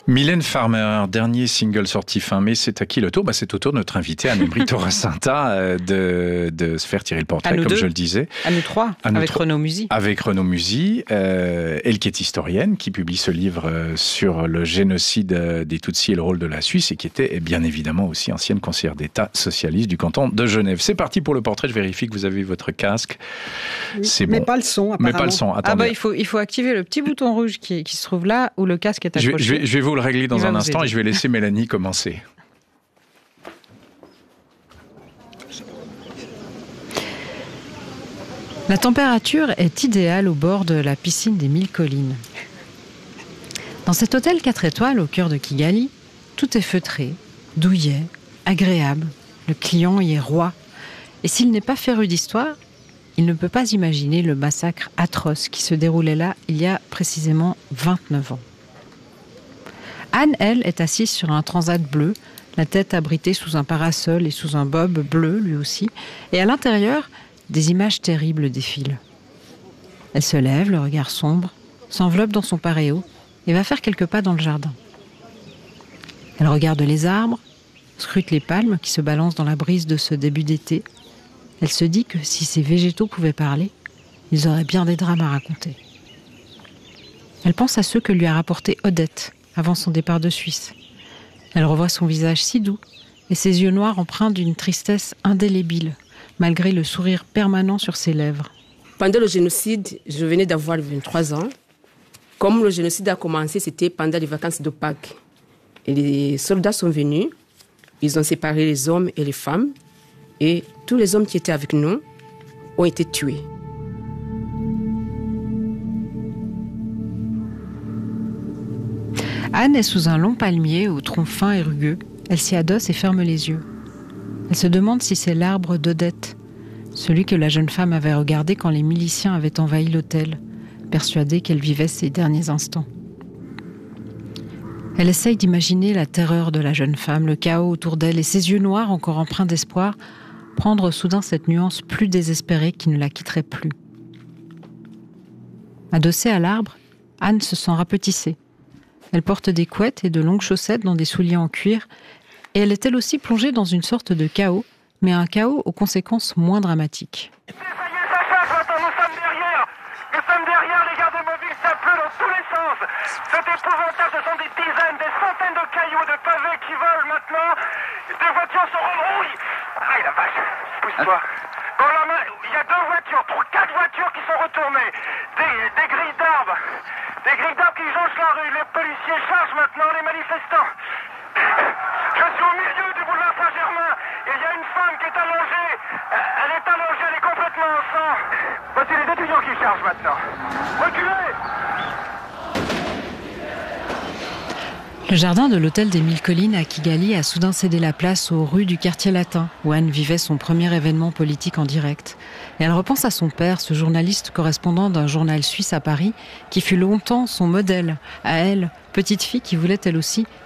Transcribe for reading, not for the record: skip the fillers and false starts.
Mylène Farmer, dernier single sorti fin mai, c'est à qui le tour ? C'est au tour de notre invitée Anne-Brie Toracinta de se faire tirer le portrait, comme je le disais. À nous trois, avec Renaud Musy. Avec Renaud Musy, elle qui est historienne, qui publie ce livre sur le génocide des Tutsis et le rôle de la Suisse, et qui était bien évidemment aussi ancienne conseillère d'État socialiste du canton de Genève. C'est parti pour le portrait, je vérifie que vous avez votre casque. C'est mais bon. pas le son, apparemment. Mais pas le son, attendez. Il faut activer le petit bouton rouge qui se trouve là, où le casque est accroché. Je vais vous le régler dans un instant et je vais laisser Mélanie commencer. La température est idéale au bord de la piscine des 1000 collines. Dans cet hôtel 4 étoiles au cœur de Kigali, tout est feutré, douillet, agréable. Le client y est roi. Et s'il n'est pas féru d'histoire, il ne peut pas imaginer le massacre atroce qui se déroulait là il y a précisément 29 ans. Anne, elle, est assise sur un transat bleu, la tête abritée sous un parasol et sous un bob bleu, lui aussi. Et à l'intérieur, des images terribles défilent. Elle se lève, le regard sombre, s'enveloppe dans son paréo et va faire quelques pas dans le jardin. Elle regarde les arbres, scrute les palmes qui se balancent dans la brise de ce début d'été. Elle se dit que si ces végétaux pouvaient parler, ils auraient bien des drames à raconter. Elle pense à ceux que lui a rapportés Odette, avant son départ de Suisse. Elle revoit son visage si doux et ses yeux noirs empreints d'une tristesse indélébile, malgré le sourire permanent sur ses lèvres. Pendant le génocide, je venais d'avoir 23 ans. Comme le génocide a commencé, c'était pendant les vacances de Pâques. Et les soldats sont venus, ils ont séparé les hommes et les femmes, et tous les hommes qui étaient avec nous ont été tués. Anne est sous un long palmier au tronc fin et rugueux. Elle s'y adosse et ferme les yeux. Elle se demande si c'est l'arbre d'Odette, celui que la jeune femme avait regardé quand les miliciens avaient envahi l'hôtel, persuadée qu'elle vivait ses derniers instants. Elle essaye d'imaginer la terreur de la jeune femme, le chaos autour d'elle et ses yeux noirs, encore empreints d'espoir, prendre soudain cette nuance plus désespérée qui ne la quitterait plus. Adossée à l'arbre, Anne se sent rapetissée. Elle porte des couettes et de longues chaussettes dans des souliers en cuir, et elle est elle aussi plongée dans une sorte de chaos, mais un chaos aux conséquences moins dramatiques. Ça y est, ça chasse maintenant, nous sommes derrière, les gardes mobiles, ça pleut dans tous les sens. C'est épouvantable, ce sont des dizaines, des centaines de cailloux, de pavés qui volent maintenant. Des voitures se rebrouillent. Aïe la vache, pousse-toi. Dans la main, il y a 4 voitures qui sont retournées. Des grilles d'arbres. Des grilles d'arbres qui jonchent la rue. Les policiers chargent maintenant les manifestants. Je suis au milieu du boulevard Saint-Germain. Et il y a une femme qui est allongée. Elle est complètement en sang. Voici les étudiants qui chargent maintenant. Reculez! Le jardin de l'hôtel des 1000 collines à Kigali a soudain cédé la place aux rues du quartier latin, où Anne vivait son premier événement politique en direct. Et elle repense à son père, ce journaliste correspondant d'un journal suisse à Paris, qui fut longtemps son modèle, à elle, petite fille qui voulait elle aussi